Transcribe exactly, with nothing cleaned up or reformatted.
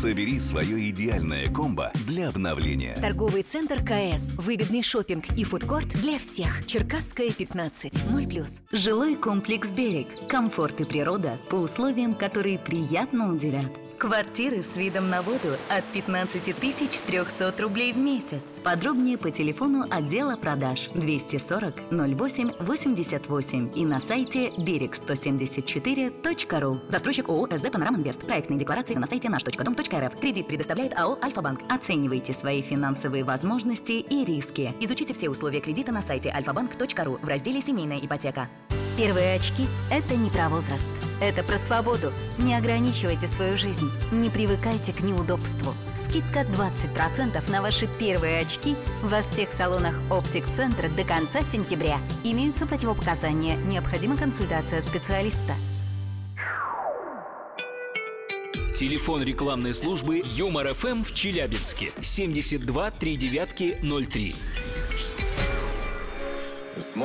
Собери свое идеальное комбо для обновления. Торговый центр КС. Выгодный шопинг и фудкорт для всех. Черкасская, пятнадцать. ноль плюс. Жилой комплекс «Берег». Комфорт и природа по условиям, которые приятно удивят. Квартиры с видом на воду от пятнадцать тысяч триста рублей в месяц. Подробнее по телефону отдела продаж двести сорок ноль восемь восемьдесят восемь и на сайте берег сто семьдесят четыре точка ру. Застройщик ООО «СЗ Панорама Инвест». Проектные декларации на сайте наш точка дом точка эр эф. Кредит предоставляет АО «Альфа-банк». Оценивайте свои финансовые возможности и риски. Изучите все условия кредита на сайте альфа банк точка ру в разделе «Семейная ипотека». Первые очки – это не про возраст. Это про свободу. Не ограничивайте свою жизнь. Не привыкайте к неудобству. Скидка двадцать процентов на ваши первые очки во всех салонах оптик-центра до конца сентября. Имеются противопоказания. Необходима консультация специалиста. Телефон рекламной службы Юмор эф эм в Челябинске семьдесят два три девятки ноль три.